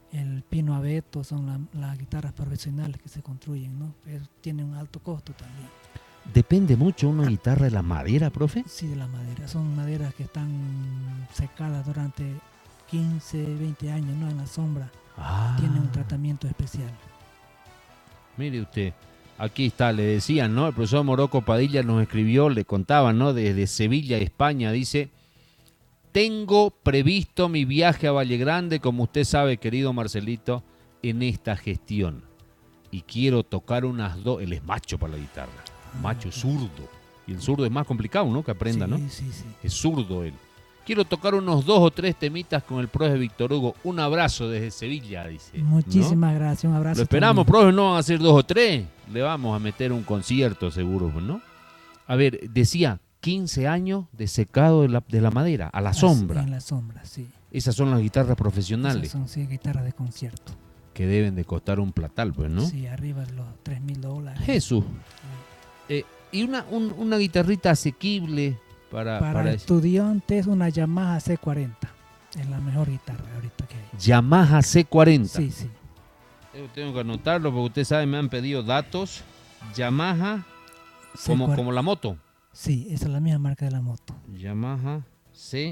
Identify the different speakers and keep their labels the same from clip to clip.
Speaker 1: el pino abeto, son las guitarras profesionales que se construyen, ¿no? Pero tienen un alto costo también.
Speaker 2: ¿Depende mucho una guitarra de la madera, profe?
Speaker 1: Sí, de la madera. Son maderas que están secadas durante 15, 20 años, ¿no? En la sombra. Tienen un tratamiento especial.
Speaker 2: Mire usted, aquí está, le decían, ¿no? El profesor Morocco Padilla nos escribió, le contaban, ¿no? Desde Sevilla, España, dice: tengo previsto mi viaje a Valle Grande, como usted sabe, querido Marcelito, en esta gestión. Y quiero tocar unas dos. Él es macho para la guitarra, macho zurdo. Y el zurdo es más complicado, ¿no? Que aprenda, ¿no?
Speaker 1: Sí, sí.
Speaker 2: Es zurdo él. Quiero tocar unos 2 o 3 temitas con el profe Víctor Hugo. Un abrazo desde Sevilla, dice, ¿no?
Speaker 1: Muchísimas gracias, un abrazo.
Speaker 2: Lo esperamos,
Speaker 1: también.
Speaker 2: profe, no van a ser 2 o 3. Le vamos a meter un concierto seguro, ¿no? A ver, decía 15 años de secado de la madera, a la sombra.
Speaker 1: En la sombra, sí.
Speaker 2: Esas son las guitarras profesionales.
Speaker 1: Esas son, sí, guitarras de concierto.
Speaker 2: Que deben de costar un platal, pues, ¿no?
Speaker 1: Sí, arriba de los $3,000.
Speaker 2: Jesús. Y una guitarrita asequible para
Speaker 1: estudiantes, una Yamaha C40. Es la mejor guitarra ahorita que hay.
Speaker 2: Yamaha C40.
Speaker 1: Sí, sí.
Speaker 2: Yo tengo que anotarlo porque usted sabe, me han pedido datos. Yamaha, como la moto.
Speaker 1: Sí, esa es la misma marca de la moto.
Speaker 2: Yamaha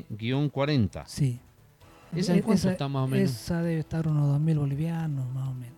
Speaker 2: C-40.
Speaker 1: Sí.
Speaker 2: ¿Esa en cuánto está más o menos?
Speaker 1: Esa debe estar unos 2,000 bolivianos, más o menos.